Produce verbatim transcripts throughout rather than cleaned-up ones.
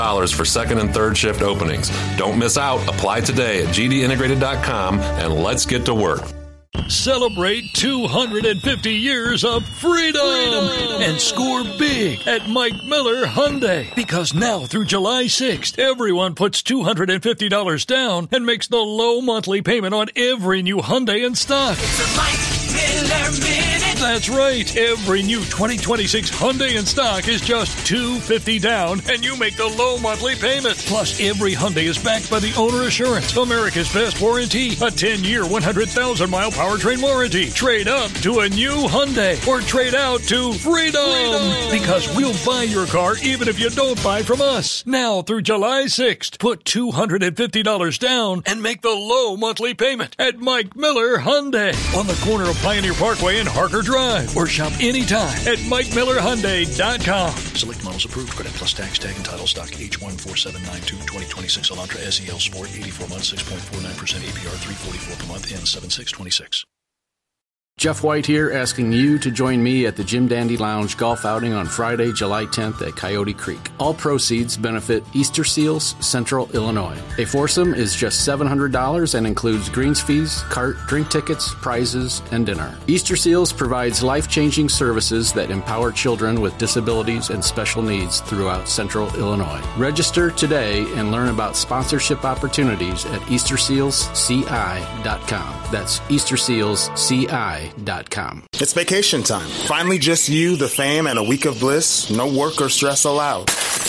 dollars for second and third shift openings. Don't miss out. Apply today at g d integrated dot com and let's get to work. Celebrate two hundred fifty years of freedom, freedom and score big at Mike Miller Hyundai. Because now through July sixth, everyone puts two hundred fifty dollars down and makes the low monthly payment on every new Hyundai in stock. It's a Mike Miller Minute. That's right. Every new twenty twenty-six Hyundai in stock is just two hundred fifty dollars down, and you make the low monthly payment. Plus, every Hyundai is backed by the Owner Assurance, America's best warranty, a ten-year, one hundred thousand mile powertrain warranty. Trade up to a new Hyundai or trade out to freedom, freedom. Because we'll buy your car even if you don't buy from us. Now through July sixth, put two hundred fifty dollars down and make the low monthly payment at Mike Miller Hyundai on the corner of Pioneer Parkway and Harker Drive, or shop anytime at mike miller hyundai dot com. Select models approved. Credit plus tax. Tag and title stock H one four seven nine two twenty twenty-six Elantra S E L Sport eighty-four months, six point four nine percent A P R, three forty-four per month, and seven six twenty-six. Jeff White here, asking you to join me at the Jim Dandy Lounge golf outing on Friday, July tenth at Coyote Creek. All proceeds benefit Easter Seals, Central Illinois. A foursome is just seven hundred dollars and includes greens fees, cart, drink tickets, prizes, and dinner. Easter Seals provides life-changing services that empower children with disabilities and special needs throughout Central Illinois. Register today and learn about sponsorship opportunities at easter seals c i dot com. That's easter seals c i dot com. It's vacation time. Finally just you, the fam, and a week of bliss. No work or stress allowed.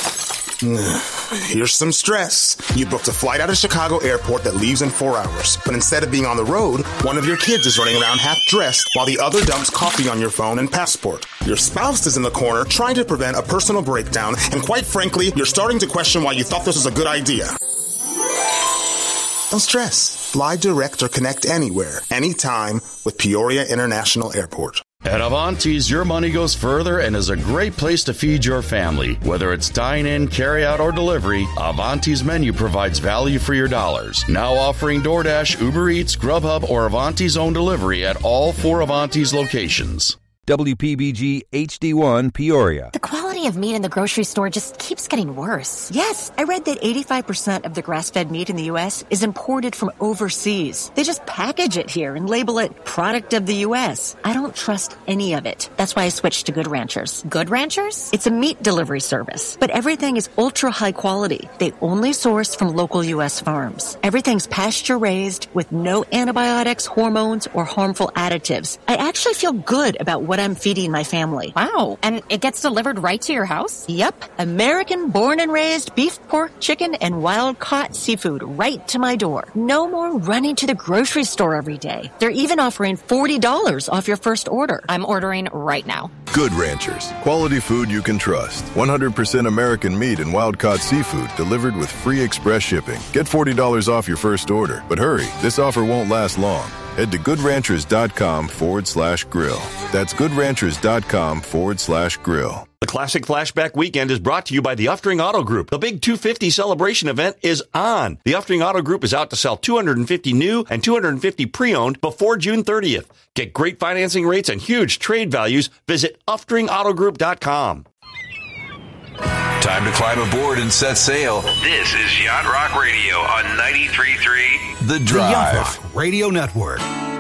Here's some stress. You booked a flight out of Chicago Airport that leaves in four hours. But instead of being on the road, one of your kids is running around half dressed while the other dumps coffee on your phone and passport. Your spouse is in the corner trying to prevent a personal breakdown. And quite frankly, you're starting to question why you thought this was a good idea. Don't stress. Fly direct or connect anywhere, anytime with Peoria International Airport. At Avanti's, your money goes further and is a great place to feed your family. Whether it's dine-in, carry-out, or delivery, Avanti's menu provides value for your dollars. Now offering DoorDash, Uber Eats, Grubhub, or Avanti's own delivery at all four Avanti's locations. W P B G H D one Peoria. The quality of meat in the grocery store just keeps getting worse. Yes, I read that eighty-five percent of the grass-fed meat in the U S is imported from overseas. They just package it here and label it product of the U S. I don't trust any of it. That's why I switched to Good Ranchers. Good Ranchers? It's a meat delivery service, but everything is ultra high quality. They only source from local U S farms. Everything's pasture-raised with no antibiotics, hormones, or harmful additives. I actually feel good about what I'm feeding my family. Wow. And it gets delivered right to your house? Yep. American born and raised beef, pork, chicken, and wild-caught seafood right to my door. No more running to the grocery store every day. They're even offering forty dollars off your first order. I'm ordering right now. Good Ranchers. Quality food you can trust. one hundred percent American meat and wild-caught seafood delivered with free express shipping. Get forty dollars off your first order. But hurry, this offer won't last long. Head to goodranchers.com forward slash grill. That's goodranchers.com forward slash grill. The Classic Flashback Weekend is brought to you by the Uftring Auto Group. The big two fifty celebration event is on. The Uftring Auto Group is out to sell two hundred fifty new and two hundred fifty pre-owned before June thirtieth. Get great financing rates and huge trade values. Visit uftring auto group dot com. Time to climb aboard and set sail. This is Yacht Rock Radio on ninety-three point three The Drive. The Yacht Rock Radio Network.